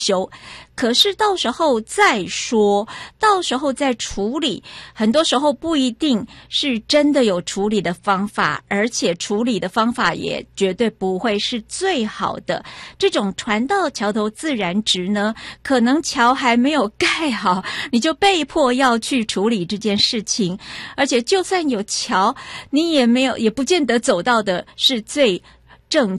修，可是到时候再说，到时候再处理，很多时候不一定是真的有处理的方法，而且处理的方法也绝对不会是最好的。这种船到桥头自然直呢，可能桥还没有盖好，你就被迫要去处理这件事情，而且就算有桥，你也不见得走到的是最正